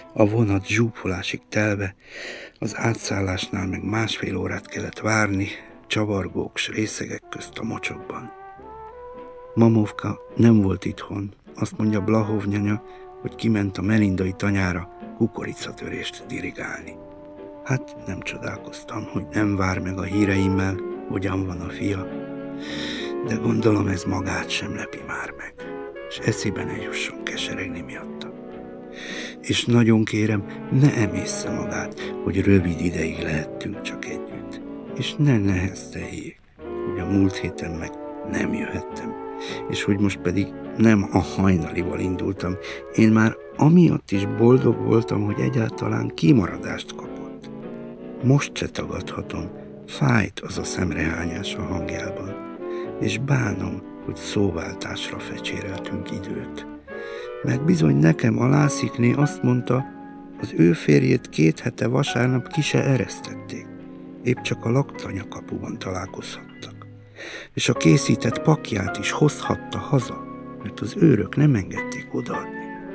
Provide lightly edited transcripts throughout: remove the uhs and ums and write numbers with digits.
A vonat zsúfolásig telve, az átszállásnál meg 1,5 órát kellett várni, csavargók s részegek közt a mocsokban. Mamovka nem volt itthon, azt mondja Blahov nyanya, hogy kiment a melindai tanyára kukoricatörést dirigálni. Hát nem csodálkoztam, hogy nem vár meg a híreimmel, hogyan van a fia, de gondolom ez magát sem lepi már meg, és eszébe ne jusson keseregni miatta. És nagyon kérem, ne emészze magát, hogy rövid ideig lehettünk csak együtt, és ne nehezteljék, hogy a múlt héten meg nem jöhettem, és hogy most pedig nem a hajnalival indultam. Én már amiatt is boldog voltam, hogy egyáltalán kimaradást kapott. Most se tagadhatom, fájt az a szemrehányás a hangjában, és bánom, hogy szóváltásra fecséreltünk időt. Mert bizony nekem a Lászikné azt mondta, az ő férjét 2 hete vasárnap ki se eresztették, épp csak a laktanyakapuban találkozhattak, és a készített pakját is hozhatta haza, mert az őrök nem engedték odaadni.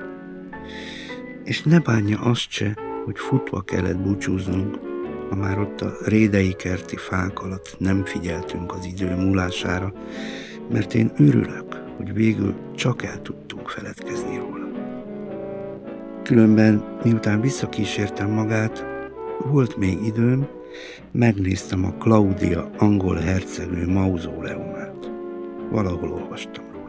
És ne bánja azt se, hogy futva kellett búcsúznunk, ha már ott a rédei kerti fák alatt nem figyeltünk az idő múlására, mert én örülök, hogy végül csak el tudtunk feledkezni róla. Különben, miután visszakísértem magát, volt még időm, megnéztem a Claudia angol hercegnő mauzóleumát. Valahol olvastam róla.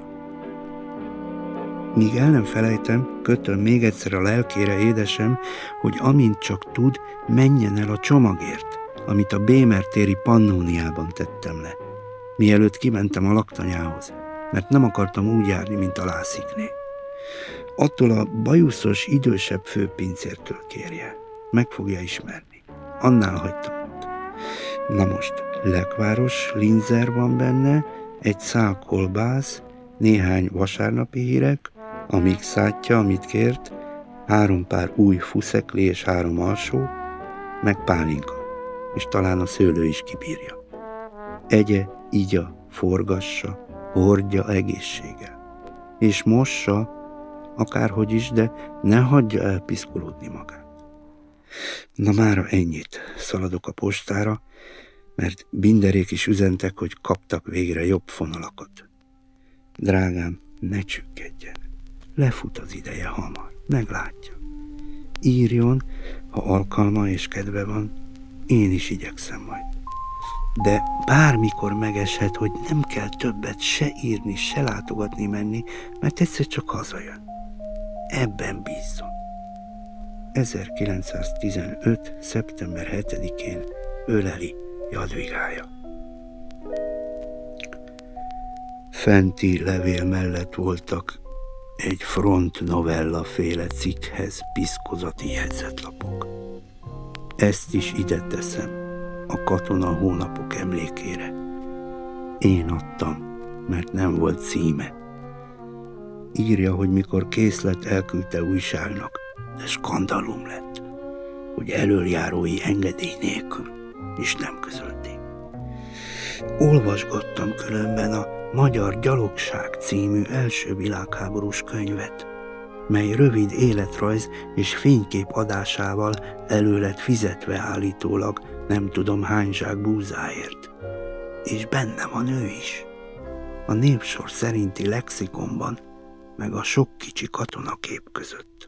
Míg el nem felejtem, kötöm még egyszer a lelkére, édesem, hogy amint csak tud, menjen el a csomagért, amit a Bémer téri Pannóniában tettem le, mielőtt kimentem a laktanyához, mert nem akartam úgy járni, mint a Lászikné. Attól a bajuszos, idősebb főpincértől kérje. Meg fogja ismerni. Annál hagytam ott. Na most, lekváros, linzer van benne, egy szál kolbász, néhány vasárnapi hírek, a mixátja, amit kért, 3 pár új fuszekli és 3 alsó, meg pálinka, és talán a szőlő is kibírja. Egye, igya, forgassa, hordja egészséggel. És mossa, akárhogy is, de ne hagyja elpiszkolódni magát. Na mára ennyit, szaladok a postára, mert Binderék is üzentek, hogy kaptak végre jobb fonalakat. Drágám, ne csüggedjen, lefut az ideje hamar, meglátja. Írjon, ha alkalma és kedve van, én is igyekszem majd. De bármikor megeshet, hogy nem kell többet se írni, se látogatni menni, mert egyszer csak hazajön. Ebben bízzon. 1915. szeptember 7-én öleli Jadvigája. Fenti levél mellett voltak egy front novella féle cikkhez piszkozati jegyzetlapok. Ezt is ide teszem, a katona hónapok emlékére. Én adtam, mert nem volt címe. Írja, hogy mikor kész lett, elküldte újságnak, de skandalum lett, hogy elöljárói engedély nélkül, és nem közölték. Olvasgattam különben a Magyar Gyalogság című első világháborús könyvet, mely rövid életrajz és fénykép adásával elő lett fizetve állítólag nem tudom hány zsák búzáért. És benne van ő is. A népsor szerinti lexikonban, meg a sok kicsi katonakép között.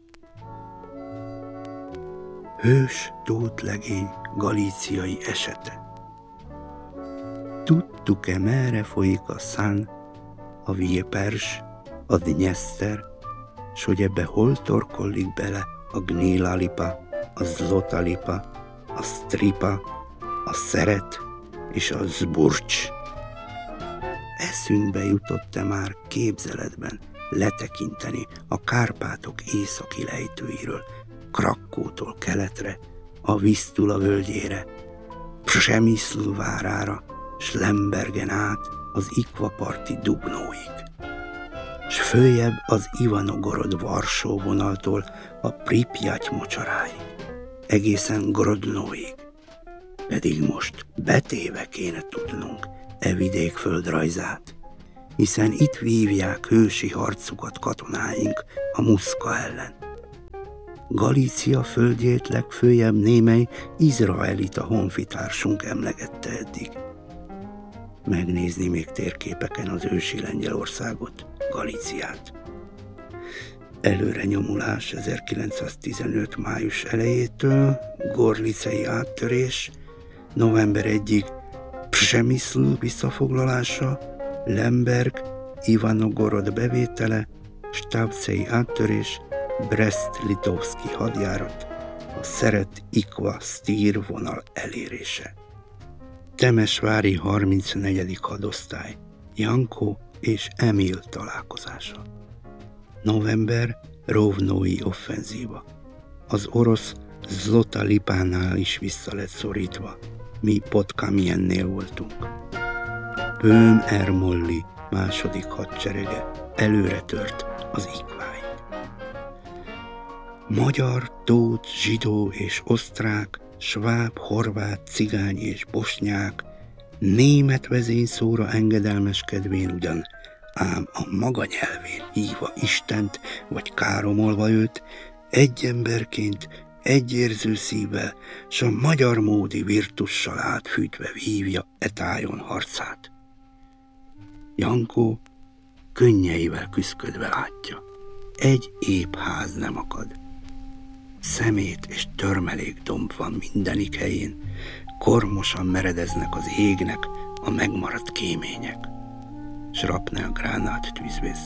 Hős tótlegény galíciai esete. Tudtuk-e, merre folyik a Szán, a Viepers, a Dnyeszter, s hogy ebbe hol torkollik bele a Gnilalipa, a Zlotalipa, a Stripa, a Szeret és a Zburcs. Eszünkbe jutott-e már képzeletben letekinteni a Kárpátok északi lejtőiről, Krakkótól keletre, a Visztula völgyére, Przemyszl várára, s Lembergen át az Ikvaparti Dubnóig, s följebb az Ivanogorod-Varsó vonaltól a Pripyat mocsaráig, egészen Grodnóig. Pedig most betéve kéne tudnunk e vidék földrajzát, hiszen itt vívják hősi harcukat katonáink a Muszka ellen. Galícia földjét legfőjebb némely izraelita honfitársunk emlegette eddig. Megnézni még térképeken az ősi Lengyelországot, Galíciát. Előre nyomulás 1915. május elejétől, gorlicei áttörés, november 1-ig Przemyszl visszafoglalása, Lemberg, Ivanogorod bevétele, Stábcei áttörés, Brest-Litovszki hadjárat, a Szeret-Ikva-Sztír vonal elérése. Temesvári 34. hadosztály, Janko és Emil találkozása. November, Rovnói offenzíva. Az orosz Zlota Lipánál is vissza lett szorítva, mi Podkamjennél voltunk. Böhm Ermolli második hadserege előre tört az Ikváig. Magyar, tót, zsidó és osztrák, sváb, horvát, cigány és bosnyák német vezényszóra engedelmeskedvén ugyan, ám a maga nyelvén hívva Istent, vagy káromolva őt, egy emberként, egyérző szívvel, s a magyar módi virtussal átfűtve vívja e tájon harcát. Jankó könnyeivel küszködve látja, egy épp ház nem akad. Szemét és törmelék domb van mindenik helyén, kormosan meredeznek az égnek a megmaradt kémények. Srapnel gránát tűzvész.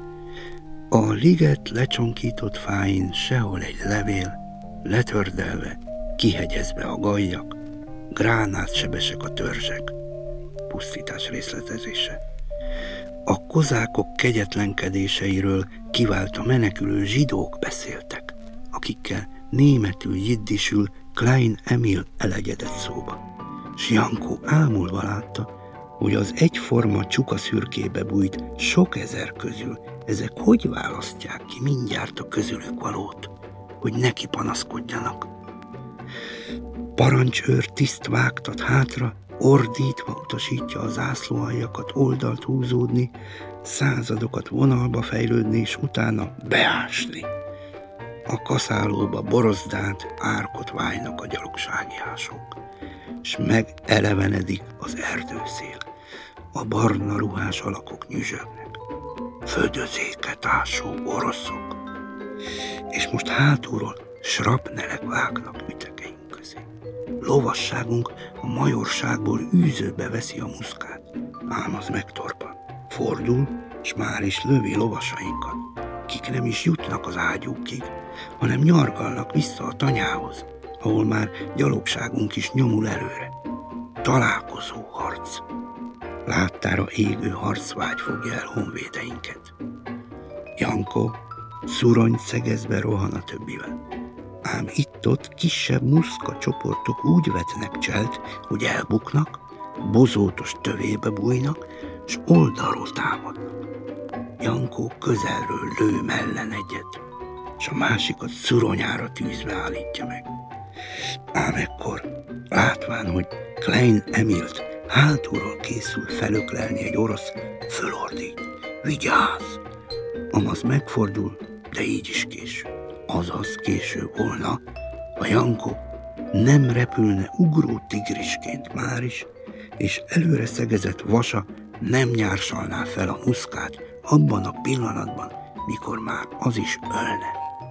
A liget lecsonkított fáin sehol egy levél, letördelve, kihegyezve a galljak, gránátsebesek a törzsek. Pusztítás részletezése. A kozákok kegyetlenkedéseiről kiválta menekülő zsidók beszéltek, akikkel németül, jiddisül Klein Emil elegyedett szóba. S Jankó ámulva látta, hogy az egyforma csuka szürkébe bújt sok ezer közül ezek hogy választják ki mindjárt a közülük valót, hogy neki panaszkodjanak. Parancsőr tiszt vágtat hátra, ordítva utasítja a zászlóaljakat oldalt húzódni, századokat vonalba fejlődni, és utána beásni. A kaszálóba borozdát, árkot vájnak a gyalogsági ások, s megelevenedik az erdőszél. A barna ruhás alakok nyüzsögnek, födözéket ásó oroszok, és most hátulról srapnelek vágnak ütekeink közé. Lovasságunk a majorságból űzőbe veszi a muszkát, ám az megtorpan. Fordul, s már is lövi lovasainkat, kik nem is jutnak az ágyúkig, hanem nyargalnak vissza a tanyához, ahol már gyalogságunk is nyomul előre. Találkozó harc. Láttára égő harcvágy fogja el honvédeinket. Janko szurony szegezve rohan a többivel. Ám itt-ott kisebb muszka csoportok úgy vetnek cselt, hogy elbuknak, bozótos tövébe bújnak, s oldalról támadnak. Jankó közelről lő mellen egyet, s a másikat szuronyára tűzve állítja meg. Ám ekkor, látván, hogy Klein Emilt hátulról készül felöklelni egy orosz, fölordít. Vigyázz! Amaz megfordul, de így is késő. Azaz késő volna, ha Jankó nem repülne ugró tigrisként már is, és előre szegezett vasa nem nyársalná fel a muszkát abban a pillanatban, mikor már az is ölne.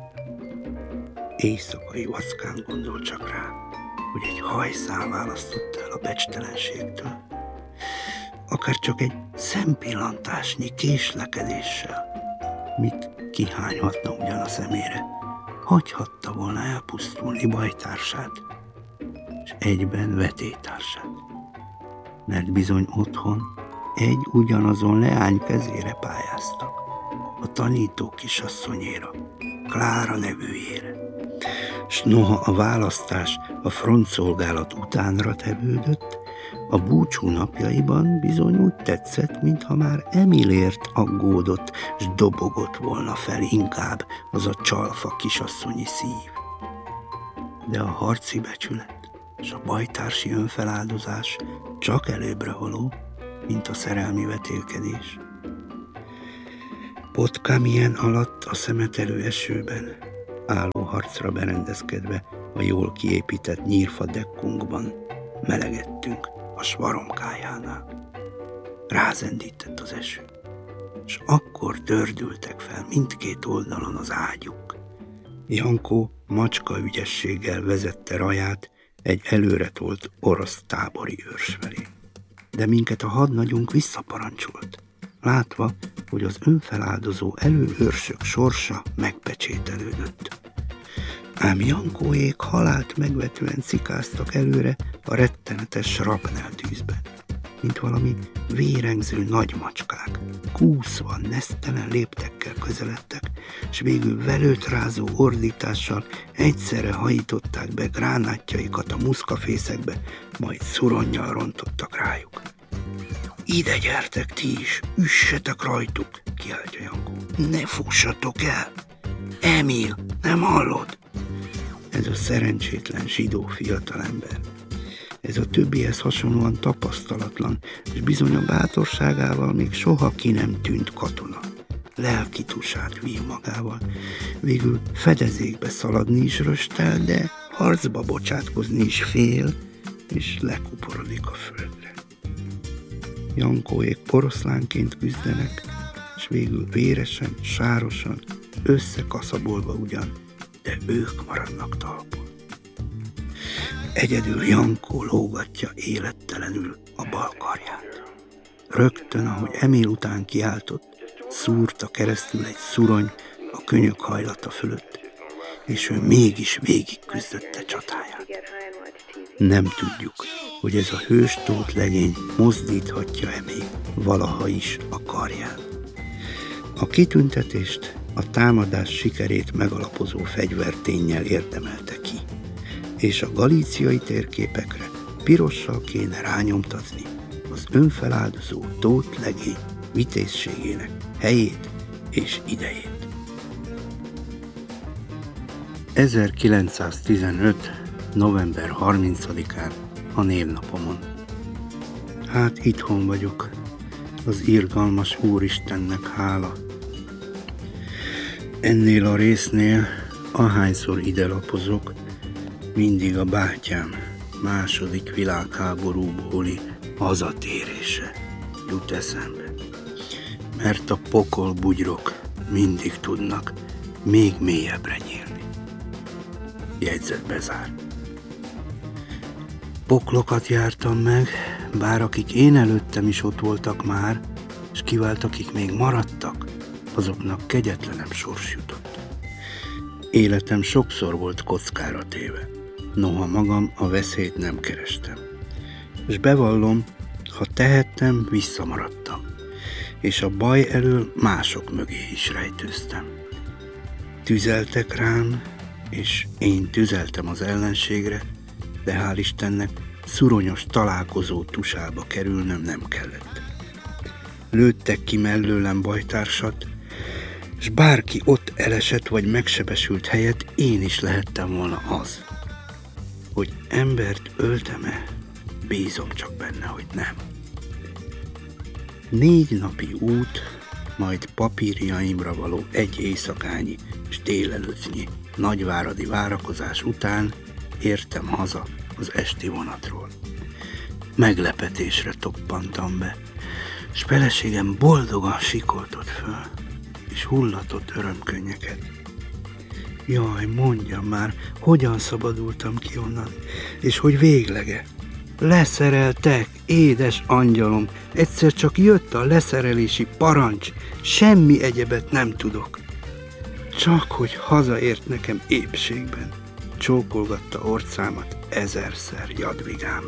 Éjszakai vackán gondol csak rá, hogy egy hajszál választotta el a becstelenségtől, akár csak egy szempillantásnyi késlekedéssel, mit kihányhatna ugyan a szemére, hagyhatta volna elpusztulni bajtársát, és egyben vetélytársát. Mert bizony otthon egy ugyanazon leány kezére pályáztak, a tanító kisasszonyéra, Klára nevűjére. S noha a választás a frontszolgálat utánra tevődött, a búcsú napjaiban bizony úgy tetszett, mintha már Emilért aggódott, s dobogott volna fel inkább az a csalfa kisasszonyi szív. De a harci becsület és a bajtársi önfeláldozás csak előbbre való, mint a szerelmi vetélkedés. Podkamjen alatt a szemetelő esőben álló harcra berendezkedve a jól kiépített nyírfa dekkunkban melegedtünk a svaromkájánál. Rázendített az eső, és akkor dördültek fel mindkét oldalon az ágyuk. Jankó macska ügyességgel vezette raját egy előretolt orosz tábori őrs felé. De minket a hadnagyunk visszaparancsolt, látva, hogy az önfeláldozó előőrsök sorsa megpecsételődött. Ám Jankóék halált megvetően cikáztak előre a rettenetes srapneltűzbe, mint valami vérengző nagy macskák. Kúszva, nesztelen léptekkel közeledtek, s végül velőtrázó ordítással egyszerre hajították be gránátjaikat a muszkafészekbe, majd szuronnyal rontottak rájuk. Ide gyertek ti is, üssetek rajtuk, kiáltja Jankó. Ne fussatok el! Emil, nem hallod? Ez a szerencsétlen zsidó fiatalember. Ez a többihez hasonlóan tapasztalatlan, és bizony a bátorságával még soha ki nem tűnt katona. Lelki tusát vív magával. Végül fedezékbe szaladni is röstel, de harcba bocsátkozni is fél, és lekuporodik a földre. Jankóék poroszlánként küzdenek, és végül véresen, sárosan, összekaszabolva ugyan, de ők maradnak talpon. Egyedül Jankó lógatja élettelenül a bal karját. Rögtön, ahogy Emil után kiáltott, szúrta keresztül egy szurony a könyök hajlata fölött, és ő mégis végig küzdötte csatáját. Nem tudjuk, hogy ez a hős tót legény mozdíthatja-e még valaha is a karját. A kitüntetést a támadás sikerét megalapozó fegyverténnyel érdemelte ki, és a galíciai térképekre pirossal kéne rányomtatni az önfeláldozó tót legény vitézségének helyét és idejét. 1915. november 30-án a névnapomon. Hát itthon vagyok, az irgalmas Úristennek hála. Ennél a résznél, ahányszor ide lapozok, mindig a bátyám második világháborúbóli hazatérése jut eszembe. Mert a pokol bugyrok mindig tudnak még mélyebbre nyílni. Jegyzet bezár. Poklokat jártam meg, bár akik én előttem is ott voltak már, és kivált, akik még maradtak, azoknak kegyetlenebb sors jutott. Életem sokszor volt kockára téve, noha magam a veszélyt nem kerestem. És bevallom, ha tehettem, visszamaradtam, és a baj elől mások mögé is rejtőztem. Tüzeltek rám, és én tüzeltem az ellenségre, de hál' Istennek szuronyos találkozó tusába kerülnöm nem kellett. Lőttek ki mellőlem bajtársat, s bárki ott elesett vagy megsebesült helyett én is lehettem volna az. Hogy embert öltem-e, bízom csak benne, hogy nem. 4 napi út, majd papírjaimra való egy éjszakányi és délelőttnyi nagyváradi várakozás után értem haza az esti vonatról. Meglepetésre toppantam be, s feleségem boldogan sikoltott föl, és hullatott örömkönnyeket. Jaj, mondjam már, hogyan szabadultam ki onnan, és hogy véglege. Leszereltek, édes angyalom, egyszer csak jött a leszerelési parancs, semmi egyebet nem tudok. Csak hogy hazaért nekem épségben, csókolgatta orcámat 1000-szer Jadvigám.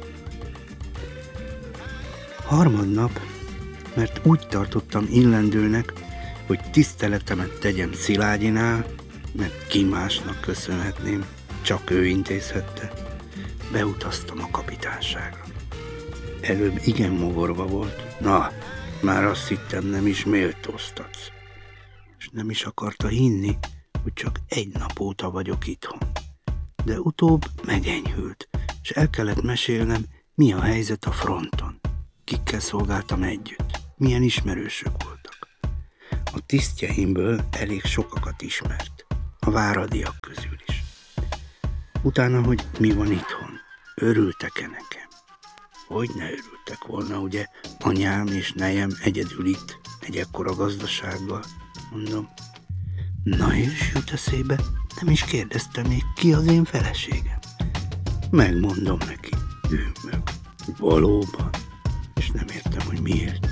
Harmadnap, mert úgy tartottam illendőnek, hogy tiszteletemet tegyem Szilágyinál, mert ki másnak köszönhetném, csak ő intézhette, beutaztam a kapitányságra. Előbb igen mogorva volt, na, már azt hittem, nem is méltóztatsz. És nem is akarta hinni, hogy csak 1 nap óta vagyok itthon. De utóbb megenyhült, és el kellett mesélnem, mi a helyzet a fronton. Kikkel szolgáltam együtt, milyen ismerősök voltak. A tisztjeimből elég sokakat ismert. a váradiak közül is. Utána, hogy mi van itthon, örültek-e nekem? Hogy ne örültek volna, ugye, anyám és nejem egyedül itt, egy ekkora gazdasággal. Mondom, na és jut eszébe, nem is kérdeztem még, ki az én feleségem. Megmondom neki, meg valóban, és nem értem, hogy miért.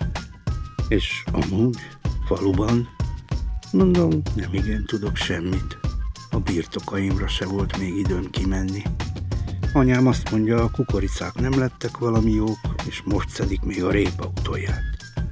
És amúgy, faluban, mondom, nem igen tudok semmit. A birtokaimra se volt még időm kimenni. Anyám azt mondja, a kukoricák nem lettek valami jók, és most szedik még a répa utolját.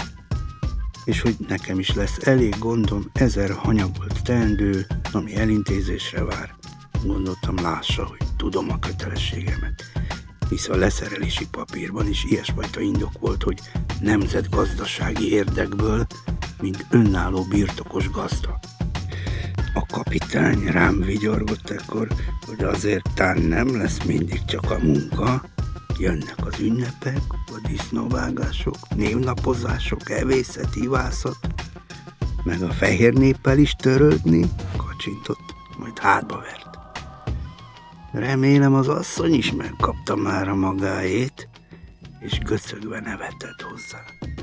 És hogy nekem is lesz elég gondom 1000 hanyagolt teendő, ami elintézésre vár. Gondoltam, lássa, hogy tudom a kötelességemet. Hisz a leszerelési papírban is ilyesfajta indok volt, hogy nemzetgazdasági érdekből, mint önálló birtokos gazda. A kapitány rám vigyorgott ekkor, hogy azért tán nem lesz mindig csak a munka, jönnek az ünnepek, a disznóvágások, névnapozások, evészet, ivászat, meg a fehér néppel is törődni, kacsintott, majd hátba vert. Remélem az asszony is megkapta már a magáét, és göcögve nevetett hozzá.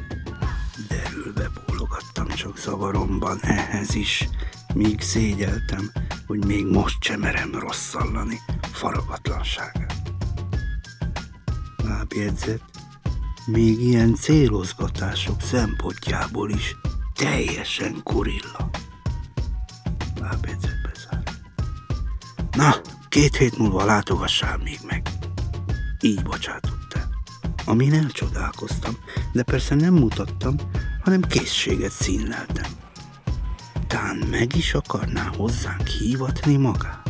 Derülve bólogattam csak zavaromban ehhez is, míg szégyeltem, hogy még most sem merem rosszallani faragatlanságát. Lábjegyzet, még ilyen célozgatások szempontjából is teljesen kurilla. Lábjegyzet bezár. Na, 2 hét múlva látogassál még meg. Így bocsátott el. Amin elcsodálkoztam, de persze nem mutattam, hanem készséget színleltem. Tán meg is akarná hozzánk hívatni magát.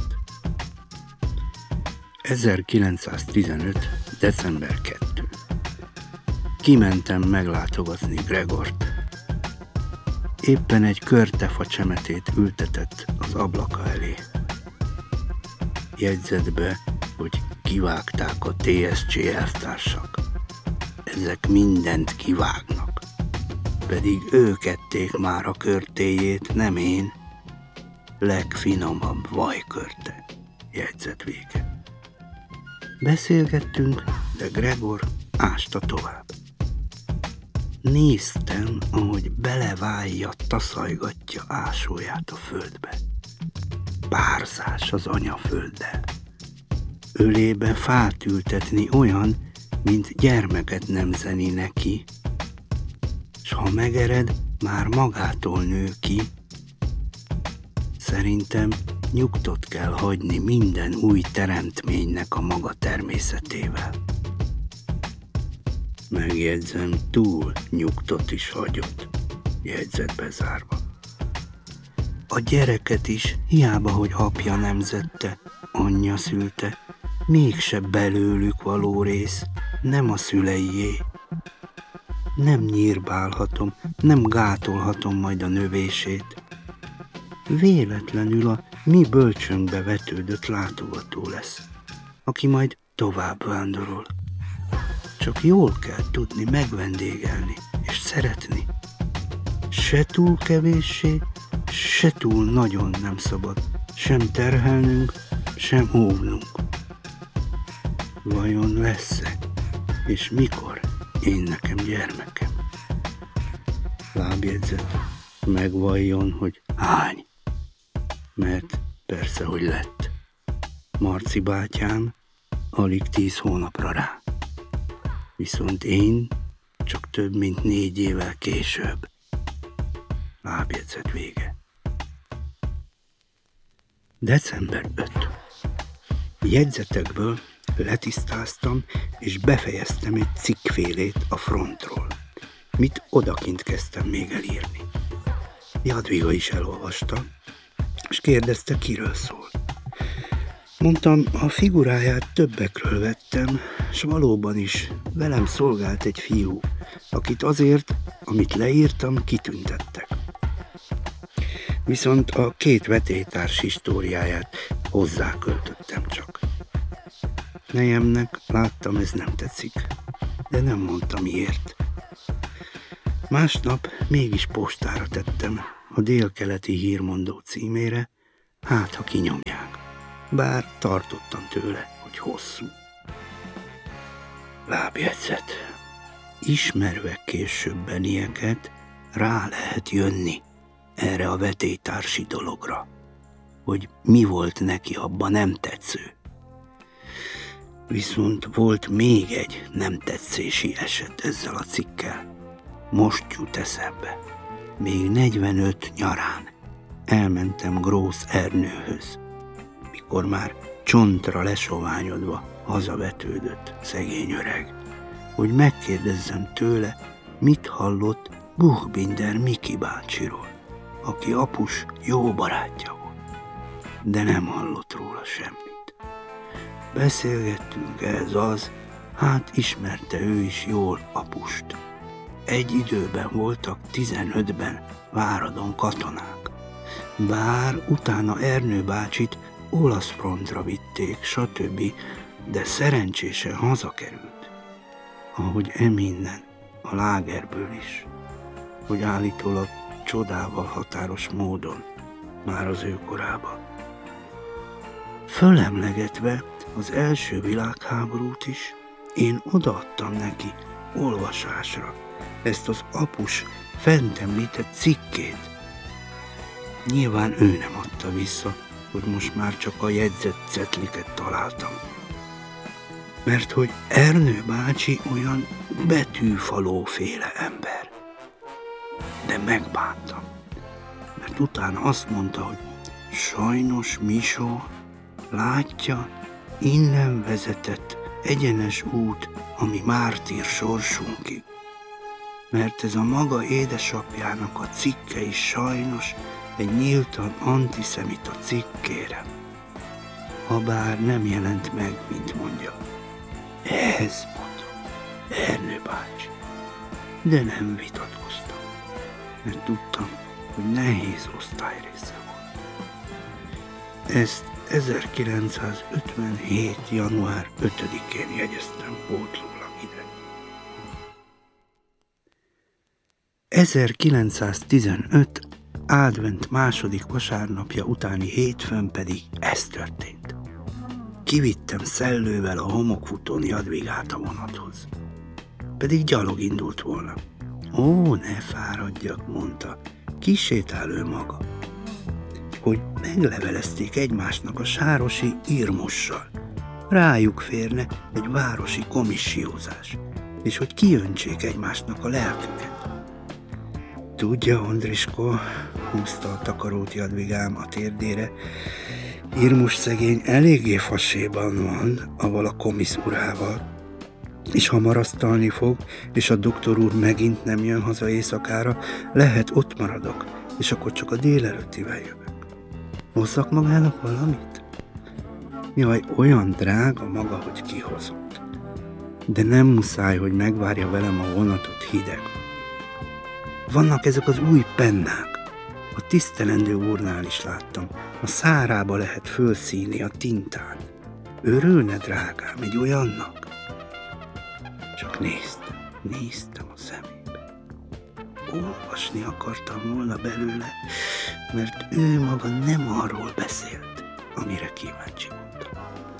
1915. december 2. Kimentem meglátogatni Gregort. Éppen egy körtefa csemetét ültetett az ablaka elé. Jegyzetbe, hogy kivágták a TSC elvtársak. Ezek mindent kivágnak. Pedig ők ették már a körtéjét, nem én. Legfinomabb vajkörte. Jegyzet vége. Beszélgettünk, de Gregor ásta tovább. Néztem, ahogy beleválja, taszajgatja ásóját a földbe. Párzás az anyafölddel. Ölébe fát ültetni olyan, mint gyermeket nemzeni neki, s ha megered, már magától nő ki. Szerintem nyugtot kell hagyni minden új teremtménynek a maga természetével. Megjegyzem, túl nyugtot is hagyott, jegyzet bezárva. A gyereket is, hiába, hogy apja nemzette, anyja szülte, mégse belőlük való rész, nem a szüleié. Nem nyírbálhatom, nem gátolhatom majd a növését. Véletlenül a mi bölcsönkbe vetődött látogató lesz, aki majd tovább vándorol. Csak jól kell tudni megvendégelni és szeretni. Se túl kevéssé, se túl nagyon nem szabad sem terhelnünk, sem óvnunk. Vajon lesz-e, és mikor én nekem gyermekem? Lábjegyzet, megvalljon, hogy hány. Mert persze, hogy lett. Marci bátyám alig 10 hónapra rá. Viszont én csak több mint 4 évvel később. Lábjegyzet vége. December 5. Jegyzetekből letisztáztam és befejeztem egy cikkfélét a frontról, mit odakint kezdtem még elírni. Jadviga is elolvasta, és kérdezte, kiről szól. Mondtam, a figuráját többekről vettem, s valóban is velem szolgált egy fiú, akit azért, amit leírtam, kitüntettek. Viszont a 2 vetélytárs históriáját hozzáköltöttem csak. Nejemnek láttam, ez nem tetszik, de nem mondta miért. Másnap mégis postára tettem a Délkeleti Hírmondó címére, hát ha kinyomják, bár tartottam tőle, hogy hosszú. Lábjegyzet. Ismerve későbbenieket, rá lehet jönni erre a vetélytársi dologra, hogy mi volt neki abban nem tetsző. Viszont volt még egy nem tetszési eset ezzel a cikkel. Most jut eszembe. Még 45 nyarán elmentem Grósz Ernőhöz, mikor már csontra lesoványodva hazavetődött szegény öreg, hogy megkérdezzem tőle, mit hallott Buchbinder Miki bácsiról, aki apus jó barátja volt, de nem hallott róla semmit. Beszélgettünk az, hát ismerte ő is jól apust. Egy időben voltak 15-ben Váradon katonák, bár utána Ernő bácsit olasz frontra vitték, stb., de szerencsésen hazakerült, ahogy eminnen a lágerből is, hogy állítólag csodával határos módon már az ő korában. Fölemlegetve az első világháborút is, én odaadtam neki olvasásra ezt az apus fent említett cikkét. Nyilván ő nem adta vissza, hogy most már csak a jegyzett cetliket találtam. Mert hogy Ernő bácsi olyan betűfalóféle ember. De megbántam, mert utána azt mondta, hogy sajnos Misó, látja, innen vezetett egyenes út a mi mártír sorsunkig. Mert ez a maga édesapjának a cikke is sajnos egy nyíltan antiszemita cikkére. Habár nem jelent meg, mint mondja. Ez mondom, Ernő bácsi. De nem vitatkoztam, mert tudtam, hogy nehéz osztályrésze volt. Ezt 1957. január 5-én jegyeztem pótlólag ide. 1915. advent második vasárnapja utáni hétfőn pedig ez történt. Kivittem szellővel a homokfutón Jadvigát a vonathoz. Pedig gyalog indult volna. Ó, ne fáradjak, mondta, kisétál ő maga. Hogy meglevelezték egymásnak a sárosi Irmussal. Rájuk férne egy városi komissiózás, és hogy kiöntsék egymásnak a lelküket. Tudja, Ondrisko, húzta a takarót Jadvigám a térdére, Irmus szegény eléggé faséban van, avval a komisz urával, és ha marasztalni fog, és a doktor úr megint nem jön haza éjszakára, lehet ott maradok, és akkor csak a délelőttivel jövök. Hozzak magának valamit? Jaj, olyan drága maga, hogy kihozott. De nem muszáj, hogy megvárja velem a vonatot hideg. Vannak ezek az új pennák. A tisztelendő úrnál is láttam. A szárába lehet fölszíni a tintán. Örülne, drágám, egy olyannak? Csak néztem a szemébe. Olvasni akartam volna belőle, mert ő maga nem arról beszélt, amire kíváncsi voltam.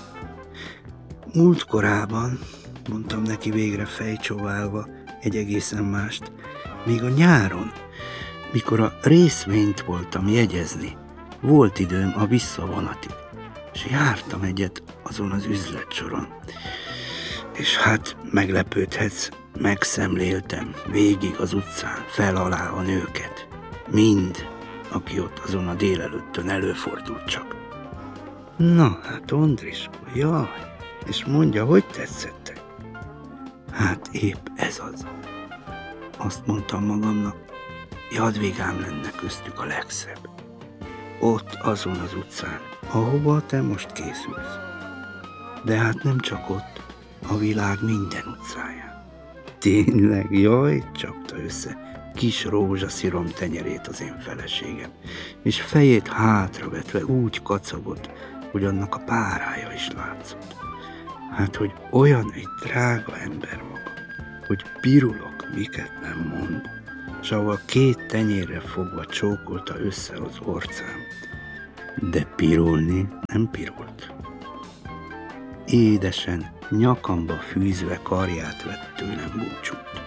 Múltkorában, mondtam neki végre fejcsóválva egy egészen mást, még a nyáron, mikor a részvényt voltam jegyezni, volt időm a visszavonatig, és jártam egyet azon az üzletsoron. És hát meglepődhetsz, megszemléltem végig az utcán, fel alá a nőket. Mind, aki ott azon a délelőttön előfordult csak. Na hát, Ondrisko, jaj, és mondja, hogy tetszettek? Hát épp ez az. Azt mondtam magamnak, Jadvigám lenne köztük a legszebb. Ott azon az utcán, ahova te most készülsz. De hát nem csak ott, a világ minden utcáján. Tényleg, jaj, csapta össze kis rózsaszírom tenyerét az én feleségem, és fejét hátravetve úgy kacagott, hogy annak a párája is látszott. Hát, hogy olyan egy drága ember maga, hogy pirulok, miket nem mond, s ahol 2 tenyérre fogva csókolta össze az orcám. de pirulni nem pirult. Édesen, nyakamba fűzve karját vett tőlem búcsút.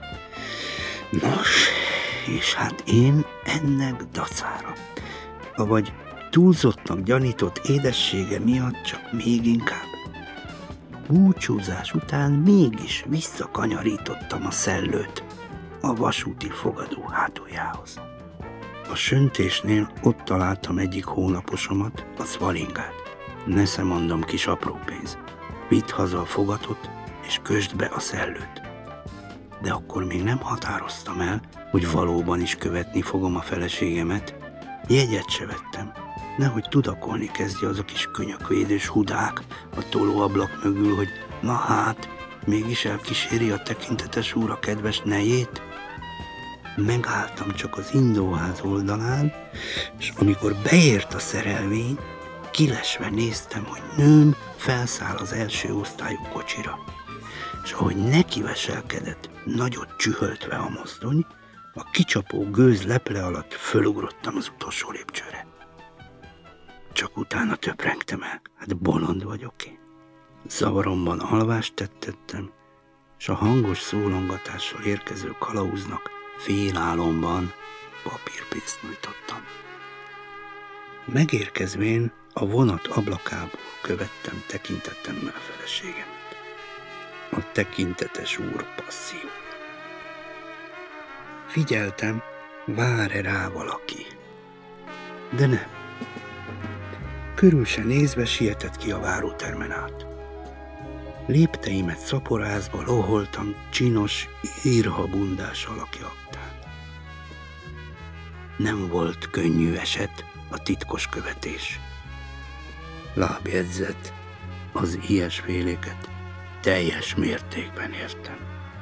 Nos, és hát én ennek dacára, avagy túlzottnak gyanított édessége miatt csak még inkább. Búcsúzás után mégis visszakanyarítottam a szellőt a vasúti fogadó hátuljához. A söntésnél ott találtam egyik hónaposomat, a Szvalingát. Nesze mondom, kis apró pénz. Vidd haza a fogatot, és kösd be a szellőt. De akkor még nem határoztam el, hogy valóban is követni fogom a feleségemet. Jegyet se vettem, nehogy tudakolni kezdje az a kis könyökvédős hudák a tolóablak mögül, hogy na hát, mégis elkíséri a tekintetes úr a kedves nejét. Megálltam csak az indóház oldalán, és amikor beért a szerelvény, kilesve néztem, hogy nőm felszáll az első osztályú kocsira, és ahogy nekiveselkedett, nagyot csühöltve a mozdony, a kicsapó gőz leple alatt fölugrottam az utolsó lépcsőre. Csak utána töprengtem el, hát bolond vagyok én. Zavaromban alvást tettettem, és a hangos szólongatással érkező kalauznak félálomban papírpénzt nyújtottam. Megérkezvén a vonat ablakából követtem tekintetemmel a feleségemet. A tekintetes úr passzió. Figyeltem, vár-e rá valaki. De nem. Körül se nézve sietett ki a várótermen át. Lépteimet szaporázva loholtam csinos, írhabundás alakja aktán. Nem volt könnyű eset a titkos követés. Lábjegyzet, az ilyesféléket teljes mértékben értem.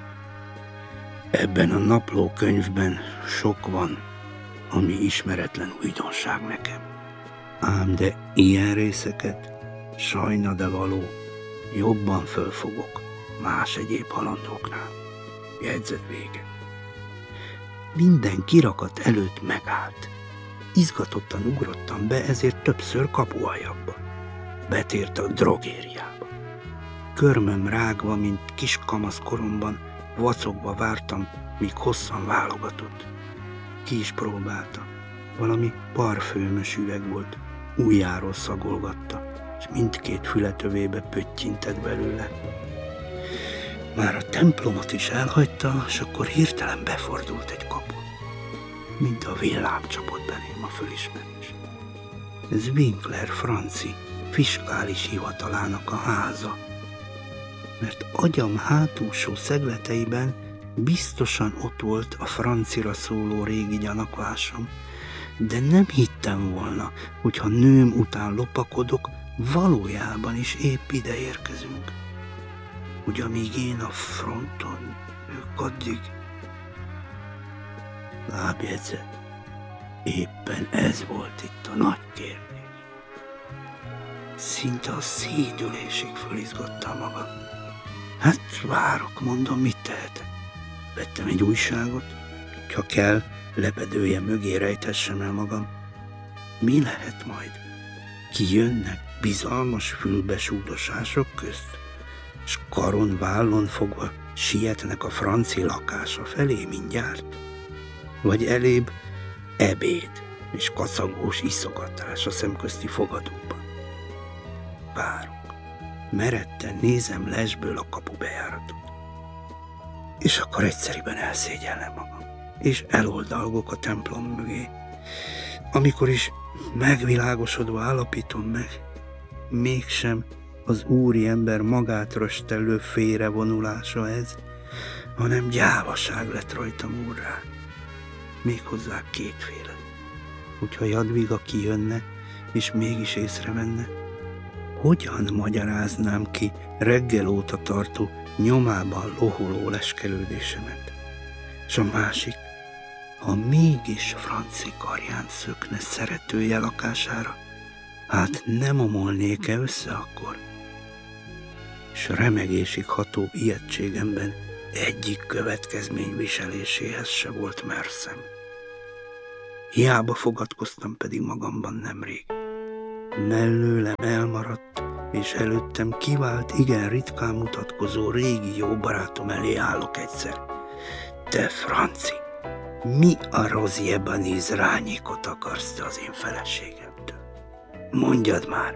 Ebben a naplókönyvben sok van, ami ismeretlen újdonság nekem. Ám de ilyen részeket, sajna de való, jobban fölfogok más egyéb halandóknál. Jegyzet vége. Minden kirakat előtt megállt. Izgatottan ugrottam be, ezért többször kapualjabba. Betért a drogériába. Körmöm rágva, mint kis kamasz koromban, vacogva vártam, míg hosszan válogatott. Ki is próbálta. Valami parfőmös üveg volt, ujjáról szagolgatta, és mindkét fületövébe pöttyintett belőle. Már a templomot is elhagyta, és akkor hirtelen befordult egy kapun. Mint a villám csapott belém a fölismerés. Ez Winkler Franci fiskális hivatalának a háza. Mert agyam hátulsó szegleteiben biztosan ott volt a francira szóló régi gyanakvásom, de nem hittem volna, hogyha nőm után lopakodok, valójában is épp ide érkezünk. Hogy amíg én a fronton, ők addig... Lábjegyzet, éppen ez volt itt a nagy kérdés. Szinte a szédülésig fölizgattam magam. Hát várok, mondom, mit tehetek. Vettem egy újságot, ha kell, lepedője mögé rejtessem el magam. Mi lehet majd? Kijönnek bizalmas fülbesúdosások közt, s karon vállon fogva sietnek a franci lakása felé mindjárt? Vagy elébb ebéd és kacagós iszogatás a szemközti fogadóban? Várok. Meredten nézem lesből a kapu bejáratot. És akkor egyszeriben elszégyellem magam, és eloldalgok a templom mögé. Amikor is megvilágosodva állapítom meg, mégsem az úriember magát röstellő félrevonulása ez, hanem gyávaság lett rajtam úrrá. Méghozzá kétféle. Hogyha Jadviga kijönne, és mégis észrevenne, hogyan magyaráznám ki reggel óta tartó nyomában loholó leskelődésemet? És a másik, ha mégis Franci karján szökne szeretője lakására, hát nem omolnék-e össze akkor? És remegésig ható ijegységemben egyik következmény viseléséhez se volt merszem. Hiába fogadkoztam pedig magamban nemrég. mellőlem elmaradt, és előttem kivált, igen ritkán mutatkozó régi jó barátom elé állok egyszer. Te Franci, mi a rozjebaníz rányékot akarsz te az én feleségemtől? Mondjad már!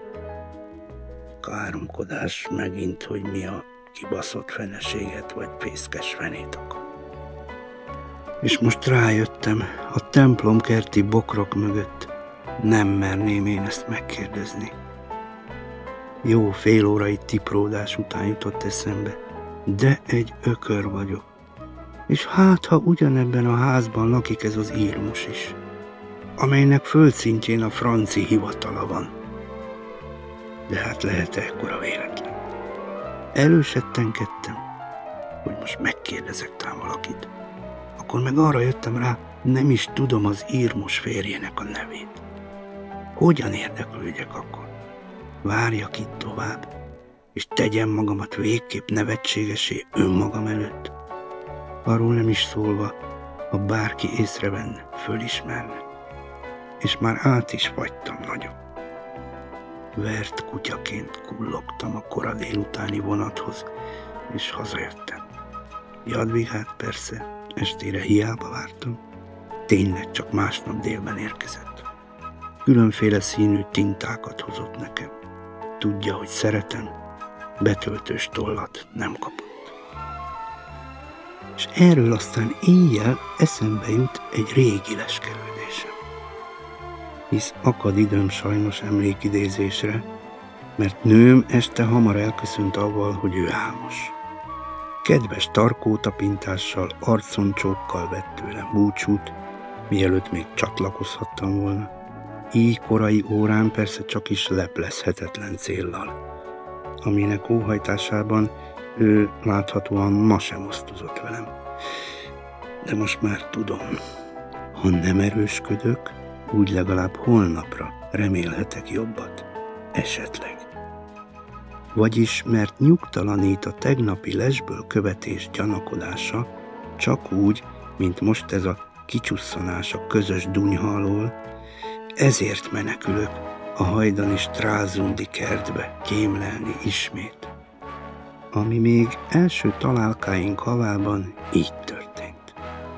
Káromkodás megint, hogy mi a kibaszott feleséget vagy fészkes fenét akar. És most rájöttem, a templomkerti bokrok mögött nem merném én ezt megkérdezni. Jó fél órai tipródás után jutott eszembe, de egy ökör vagyok. És hát, ha ugyanebben a házban lakik ez az írmus is, amelynek földszintjén a franci hivatala van. De hát lehet ekkora véletlen. Elősettenkedtem, hogy most megkérdezek tám valakit. Akkor meg arra jöttem rá, nem is tudom az írmus férjének a nevét. Hogyan érdeklődjek akkor? Várjak itt tovább, és tegyem magamat végképp nevetségesé önmagam előtt. Arról nem is szólva, ha bárki észrevenne, fölismerne. És már át is fagytam nagyon. Vert kutyaként kullogtam a kora délutáni vonathoz, és hazajöttem. Jadvigát persze estére hiába vártam, tényleg csak másnap délben érkezett. Különféle színű tintákat hozott nekem. Tudja, hogy szeretem, betöltős tollat nem kapott. És erről aztán éjjel eszembe jut egy régi leskelődésem. Hisz akad időm sajnos emlékidézésre, mert nőm este hamar elköszönt avval, hogy ő álmos. Kedves tarkótapintással, arconcsókkal vett tőlem búcsút, mielőtt még csatlakozhattam volna. Így korai órán persze csak is leplezhetetlen céllal, aminek óhajtásában ő láthatóan ma sem osztozott velem. De most már tudom, ha nem erősködök, úgy legalább holnapra remélhetek jobbat, esetleg. Vagyis, mert nyugtalanít a tegnapi lesből követés gyanakodása, csak úgy, mint most ez a kicsusszanás a közös dunyha alól, ezért menekülök a hajdani Stralsundi kertbe kémlelni ismét. Ami még első találkáink havában így történt.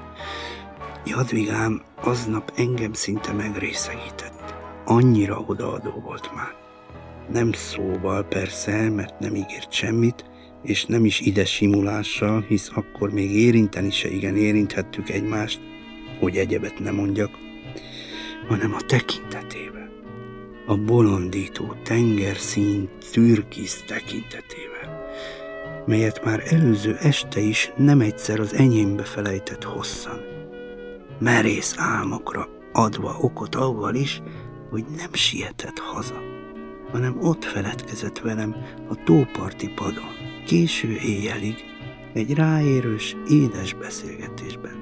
Jadvigám aznap engem szinte megrészegített. Annyira odaadó volt már. Nem szóval persze, mert nem ígért semmit, és nem is ide simulással, hisz akkor még érinteni se igen érinthettük egymást, hogy egyebet ne mondjak, hanem a tekintetével, a bolondító tengerszín türkisz tekintetével, melyet már előző este is nem egyszer az enyémbe felejtett hosszan, merész álmokra adva okot avval is, hogy nem sietett haza, hanem ott feledkezett velem a tóparti padon, késő éjjelig, egy ráérős, édes beszélgetésben.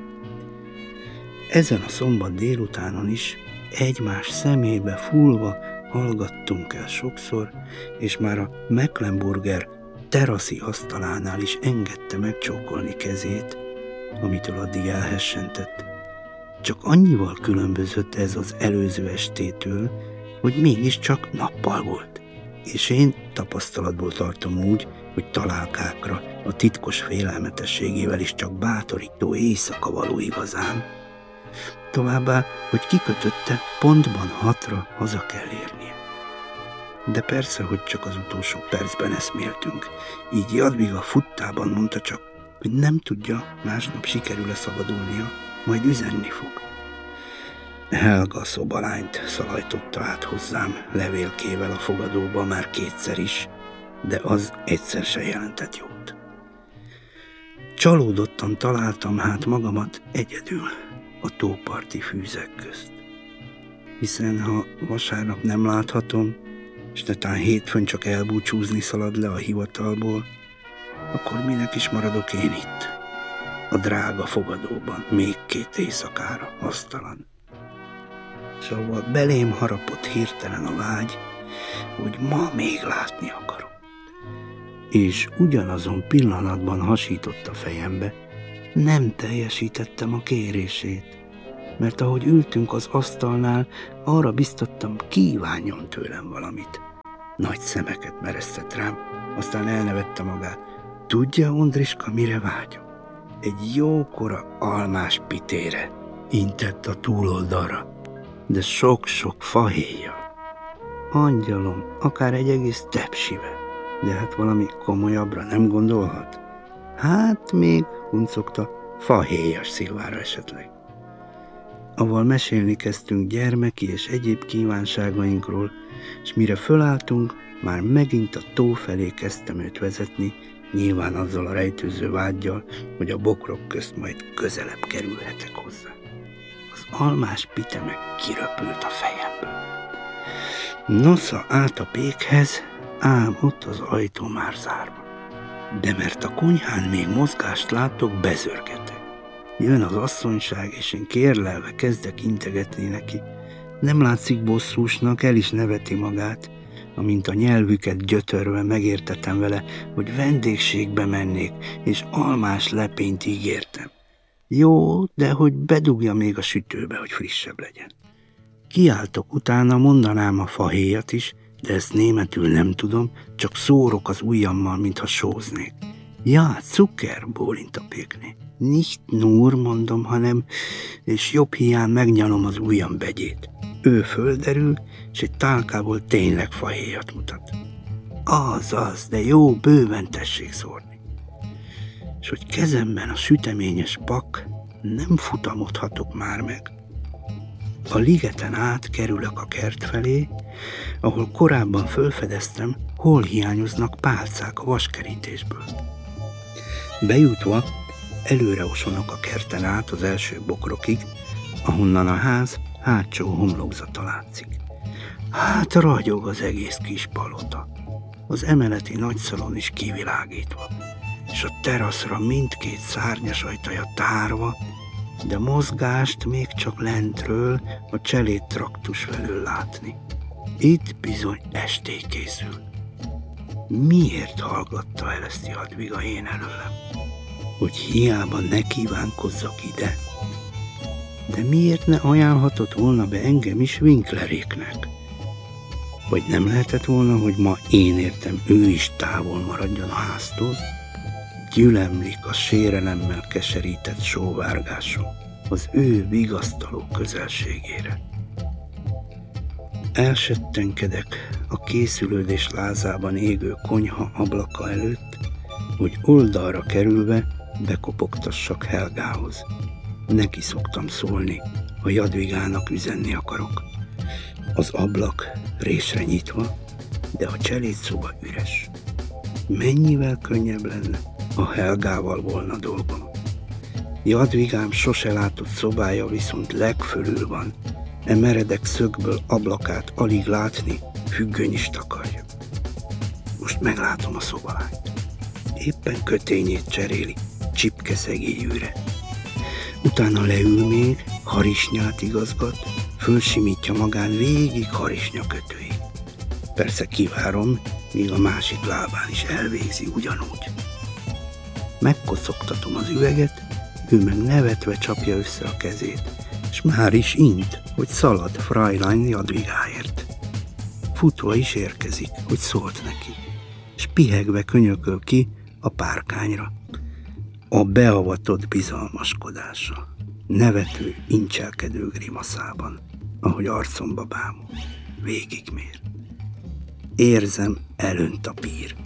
Ezen a szombat délutánon is egymás szemébe fúlva hallgattunk el sokszor, és már a Mecklenburger teraszi asztalánál is engedte megcsókolni kezét, amitől addig elhessentett. Csak annyival különbözött ez az előző estétől, hogy mégiscsak nappal volt, és én tapasztalatból tartom úgy, hogy találkákra a titkos félelmetességével is csak bátorító éjszaka való igazán. Továbbá, hogy kikötötte, pontban 6-ra haza kell érnie. De persze, hogy csak az utolsó percben eszméltünk, így Jadviga futtában mondta csak, hogy nem tudja, másnap sikerül-e szabadulnia, majd üzenni fog. Helga szobalányt szalajtotta át hozzám levélkével a fogadóba már 2-szer is, de az egyszer se jelentett jót. Csalódottan találtam hát magamat egyedül a tóparti fűzek közt. Hiszen ha vasárnap nem láthatom, és netán hétfőn csak elbúcsúzni szalad le a hivatalból, akkor minek is maradok én itt, a drága fogadóban, még 2 éjszakára, asztalan. Szóval belém harapott hirtelen a vágy, hogy ma még látni akarom. És ugyanazon pillanatban hasított a fejembe, nem teljesítettem a kérését. mert ahogy ültünk az asztalnál, arra biztattam, kívánjon tőlem valamit. Nagy szemeket meresztett rám, aztán elnevette magát. Tudja, Ondriska, mire vágyom? Egy jókora almás pitére, intett a túloldalra, de sok-sok fahéjjal. Angyalom, akár egy egész tepsivel, de hát valami komolyabbra nem gondolhat? Hát még, huncogta, fahéjas szilvára esetleg. Aval mesélni kezdtünk gyermeki és egyéb kívánságainkról, és mire fölálltunk, már megint a tó felé kezdtem őt vezetni, nyilván azzal a rejtőző vággyal, hogy a bokrok közt majd közelebb kerülhetek hozzá. Az almás pite meg kiröpült a fejemből. Nosza állt a pékhez, ám ott az ajtó már zárva. De mert a konyhán még mozgást látok, bezörgetek. Jön az asszonyság, és én kérlelve kezdek integetni neki. Nem látszik bosszúsnak, el is neveti magát, amint a nyelvüket gyötörve megértettem vele, hogy vendégségbe mennék, és almás lepényt ígértem. Jó, de hogy bedugja még a sütőbe, hogy frissebb legyen. Kiáltok utána, mondanám a fahéjat is, de ezt németül nem tudom, csak szórok az ujjammal, mintha sóznék. Ja, Zucker, bólint a pékné. Nicht nur, mondom, hanem, és jobb hiány megnyalom az ujjam begyét. Ő földerül, és egy tálkából tényleg fahéjat mutat. Az, de jó, bőven tessék szórni. És hogy kezemben a süteményes pak, nem futamodhatok már meg. A ligeten át kerülök a kert felé, ahol korábban fölfedeztem, hol hiányoznak pálcák a vaskerítésből. Bejutva, előre osonok a kerten át az első bokrokig, ahonnan a ház hátsó homlokzata látszik. Hát ragyog az egész kis palota, az emeleti nagyszalon is kivilágítva, és a teraszra mindkét szárnyas ajtaja tárva, de mozgást még csak lentről a cselédtraktus felől látni. Itt bizony esté készül. Miért hallgatta el ezt Jadviga én előlem? Hogy hiába ne kívánkozzak ide? De miért ne ajánlhatott volna be engem is Winkleréknek? Vagy nem lehetett volna, hogy ma én értem, ő is távol maradjon a háztól? Gyülemlik a sérelemmel keserített sóvárgásom az ő vigasztaló közelségére. Elsettenkedek a készülődés lázában égő konyha ablaka előtt, hogy oldalra kerülve bekopogtassak Helgához. Neki szoktam szólni, ha Jadvigának üzenni akarok. Az ablak résre nyitva, de a cselédszoba üres. Mennyivel könnyebb lenne, ha Helgával volna dolgom. Jadvigám sose látott szobája viszont legfölül van, meredek szögből ablakát alig látni, függöny is takarja. Most meglátom a szobalányt. Éppen kötényét cseréli, csipke szegélyűre. Utána leül még, harisnyát igazgat, fölsimítja magán végig harisnyakötőig. Persze kivárom, míg a másik lábán is elvégzi ugyanúgy. Megkocogtatom az üveget, ő meg nevetve csapja össze a kezét, és már is int, hogy szalad Fräulein Jadvigáért. Futva is érkezik, hogy szólt neki, és pihegve könyököl ki a párkányra. A beavatott bizalmaskodása, nevető, incselkedő grimaszában, ahogy arcomba bámul, végigmér. Érzem, elönt a pír.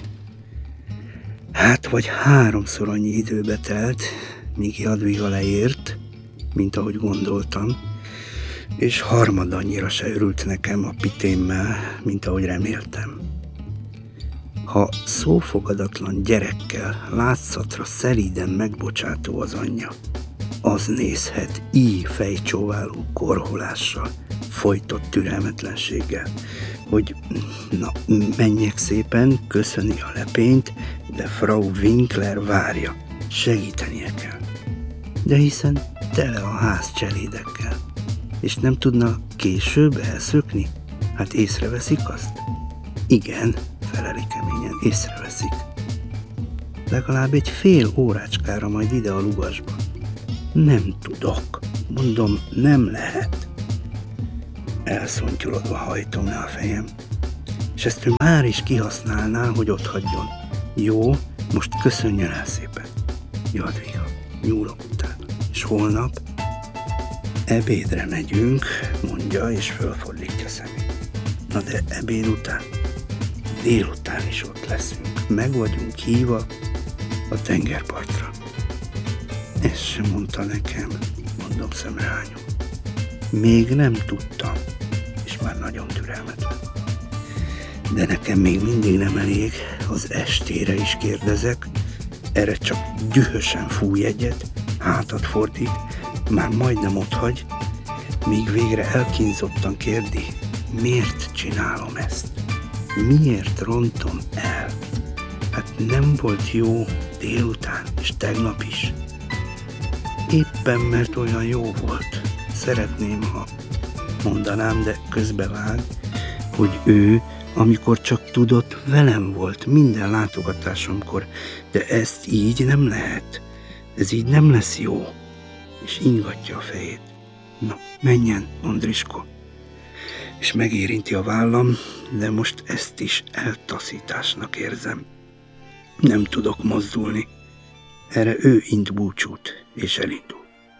Hát vagy 3-szor annyi időbe telt, míg Jadviga leért, mint ahogy gondoltam, és harmadannyira se örült nekem a pitémmel, mint ahogy reméltem. Ha szófogadatlan gyerekkel látszatra szelíden megbocsátó az anyja, az nézhet így fejcsóváló korholással, folytott türelmetlenséggel, hogy na, menjek szépen, köszöni a lepényt, de Frau Winkler várja, segítenie kell. De hiszen tele a ház cselédekkel, és nem tudna később elszökni? Hát észreveszik azt? Igen, feleli keményen, észreveszik. Legalább egy fél órácskára majd ide a lugasba. Nem tudok, Mondom, nem lehet. Elszontyolodva hajtom le a fejem, és ezt ő már is kihasználná, hogy ott hagyjon. Jó, most köszönjön el szépen. Jadviga, nyúlok utána. És holnap ebédre megyünk, mondja, és fölfordítja szemét. Na de ebéd után, délután is ott leszünk. Meg vagyunk hívva a tengerpartra. Ezt sem mondta nekem, mondom szemrehányom. Még nem tudtam, és már nagyon türelmetlen. De nekem még mindig nem elég, az estére is kérdezek, erre csak dühösen fúj egyet, hátat fordít, már majdnem otthagy, míg végre elkínzottan kérdi, miért csinálom ezt? Miért rontom el? Hát nem volt jó délután, és tegnap is. Éppen mert olyan jó volt. Szeretném, ha mondanám, de közbevág, hogy ő, amikor csak tudott, velem volt minden látogatásomkor, de ezt így nem lehet. Ez így nem lesz jó. És ingatja a fejét. Na, menjen, Andrisko. És megérinti a vállam, de most ezt is eltaszításnak érzem. Nem tudok mozdulni. Erre ő int búcsút, és elindul.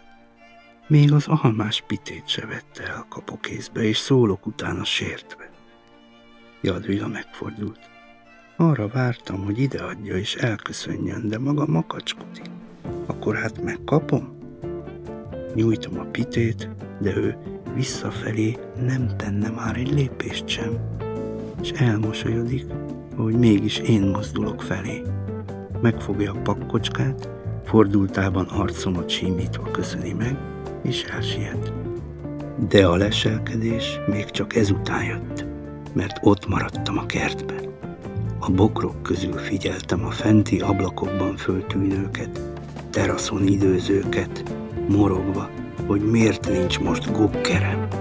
Még az almás pitét se vette el a kapokézbe, és szólok utána sértve. Jadviga megfordult. Arra vártam, hogy ideadja és elköszönjön, de maga makacskodik. Akkor hát megkapom? Nyújtom a pitét, de ő visszafelé nem tenne már egy lépést sem, és elmosolyodik, hogy mégis én mozdulok felé. Megfogja a pakkocskát, fordultában arcomat símítva köszöni meg, és elsiet. De a leselkedés még csak ezután jött, mert ott maradtam a kertben. A bokrok közül figyeltem a fenti ablakokban föltűnőket, teraszon időzőket, morogva, hogy miért nincs most gokkerem.